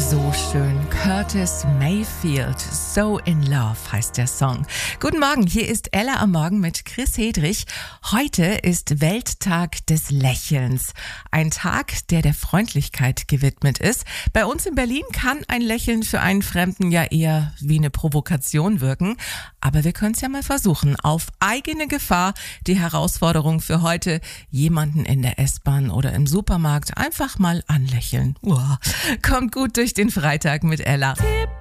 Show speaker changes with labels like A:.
A: So schön. Curtis Mayfield, So in Love heißt der Song. Guten Morgen, hier ist Ella am Morgen mit Chris Hedrich. Heute ist Welttag des Lächelns. Ein Tag, der Freundlichkeit gewidmet ist. Bei uns in Berlin kann ein Lächeln für einen Fremden ja eher wie eine Provokation wirken. Aber wir können es ja mal versuchen. Auf eigene Gefahr die Herausforderung für heute: jemanden in der S-Bahn oder im Supermarkt einfach mal anlächeln. Kommt gut durch den Freitag mit Ella.